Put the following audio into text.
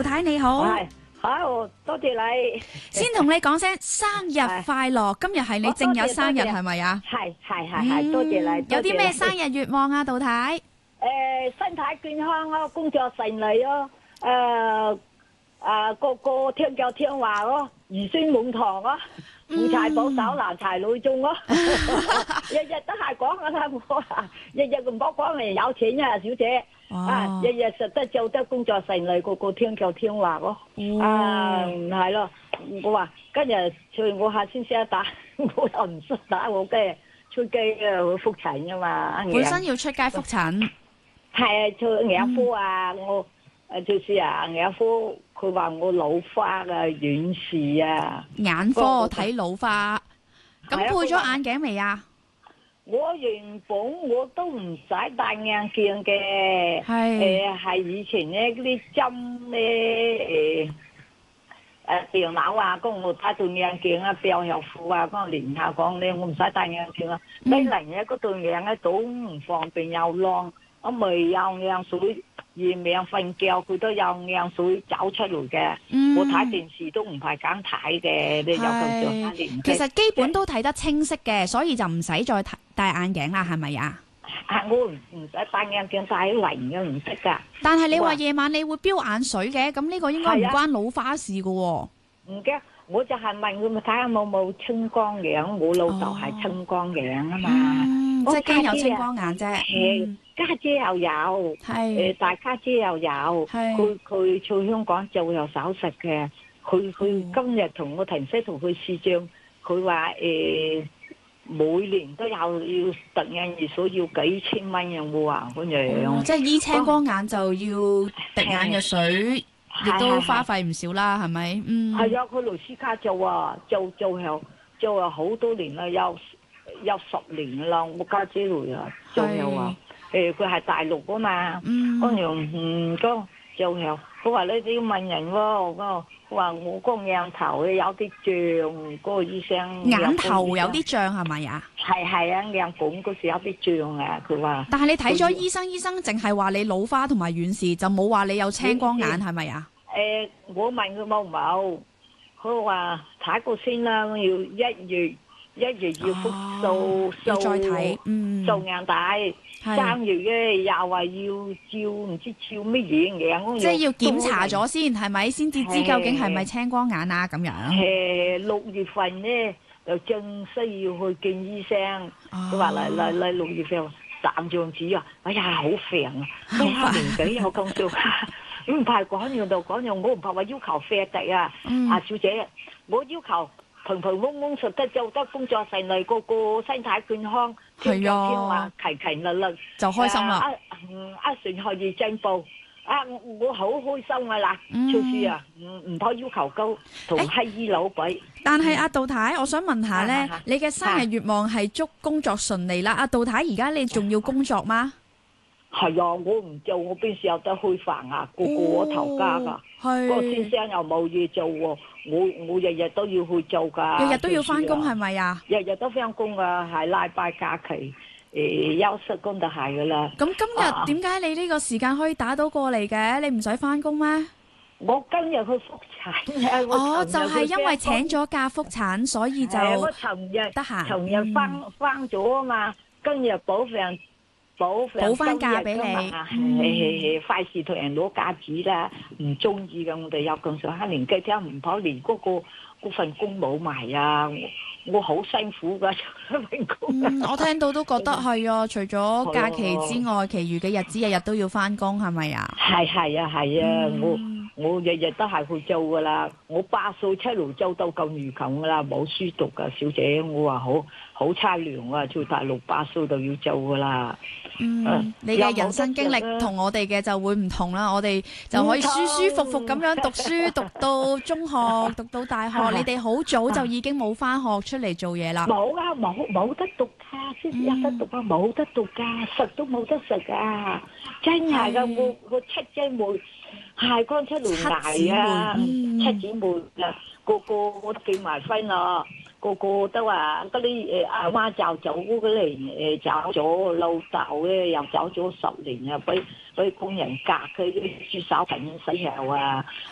杜太你好， 係好，多謝你。 先同你講聲生日快樂，今日係你正日生日係咪啊？ 係，多謝你。 有啲咩生日願望啊，杜太？ 身體健康咯，工作順利咯，個聽教聽話咯，兒孫滿堂咯，富財寶手難財女中咯，日日都係講噶啦，我日日唔好講你有錢啊，小姐。日日實得做得工作順利，個聽教聽話咯。係咯，我話今日除我下先識打，我又唔識打，我驚出街啊會覆診噶嘛。 本身要出街覆診， 係做眼科啊，我就是眼科，佢話我老花啊，遠視啊。 眼科睇老花，咁配咗眼鏡未啊？ 我原本我都唔使戴眼鏡嘅，係以前咧嗰啲針咧電腦啊，咁我戴對眼鏡啊，標hiệu褲啊，咁連下講咧，我唔使戴眼鏡啊。你嚟咧嗰對眼咧都唔方便又晾，我咪有眼水，夜晚瞓覺佢都有眼水走出嚟嘅。我睇電視都唔係咁睇嘅，你有咁上下年紀。 其實基本都睇得清晰嘅，所以就唔使再戴眼鏡啦，係咪啊？ 我唔使戴眼鏡，戴喺嚟嘅唔識噶。 但係你話夜晚你會飆眼水嘅，咁呢個應該唔關老花事噶喎。 唔驚，我就係問佢咪睇下冇青光眼，我老豆係青光眼啊嘛。 即係驚有青光眼啫。 家姐又有，大家姐又有，佢去香港做有手術嘅，佢今日同我停車同佢視像，佢話每年都有要突眼熱水要幾千蚊嘅喎，咁樣。即係醫青光眼就要滴眼藥水，亦都花費唔少啦，係咪？ 係啊，佢勞斯卡做啊，做好多年啦，有10年啦，我家姐嚟啊，做有啊。佢係大陸啊嘛，跟住就佢話你要問人喎，佢話我個眼頭有啲脹，嗰個醫生眼頭有啲脹係咪啊？ 係啊，眼管嗰時有啲脹啊，佢話。 但係你睇咗醫生淨係話你老花同埋遠視，就冇話你有青光眼係咪啊？ 我問佢冇，佢話睇過先啦，要一月要復數再睇， 做眼帶。3月咧又話要照唔知照乜嘢眼， 即係要檢查咗先，係咪先至知究竟係咪青光眼啊？咁樣。 6月份咧就正需要去見醫生，佢話嚟6月份3張紙啊！哎呀，好煩啊！年紀有咁少，唔怕講樣就講樣，我唔怕話要求快遞啊！小姐，我要求。平平穩穩實得做得工作順利，個身體健康，天天話勤勤力力就開心啦。 船可以進步，我好開心啊啦！就是啊，唔怕要求高，同乞衣佬比。 但係阿杜太，我想問下咧，你嘅生日願望係祝工作順利啦。阿杜太，而家你仲要工作嗎？ 係啊，我唔做，我邊時有得開飯啊？個我頭家噶，個先生又冇嘢做喎，我日日都要去做噶， 日日都要翻工係咪啊？ 日日都翻工噶，係禮拜假期休息工就係噶啦。 咁今日點解你呢個時間可以打到過嚟嘅？你唔使翻工咩？ 我今日去復診啊！ 就係因為請咗假復診，所以就我尋日得閒。 尋日翻咗啊嘛，今日補翻假俾你，費事同人攞假紙啦，唔中意噶。我哋有咁上下年紀，聽唔妥，連嗰份工冇埋啊！我好辛苦噶份工。 我聽到都覺得係啊，除咗假期之外，其餘嘅日子日日都要翻工，係咪啊？ 係啊，我日日都係去做噶啦。我8歲出嚟做到咁如窮噶啦，冇書讀噶，小姐。我話好差涼啊，做大陸8歲就要做噶啦。 你嘅人生經歷同我哋嘅就會唔同啦，我哋就可以舒舒服服咁樣讀書，讀到中學，讀到大學。你哋好早就已經冇翻學出嚟做嘢啦。 冇啊，冇得讀噶，先有得讀啊，冇得讀噶，食都冇得食啊，真係噶，我七姐妹係剛出嚟捱啊，七姊妹啊，個我都結埋婚啦。個都話嗰啲阿媽就走嗰嚟走咗，老豆咧又走咗10年啊，俾工人隔佢啲豬手緊死後啊！